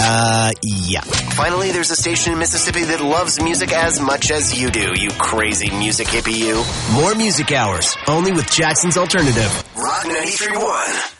Yeah. Finally, there's a station in Mississippi that loves music as much as you do, you crazy music hippie you. More Music Hours, only with Jackson's Alternative. Rock 93.1.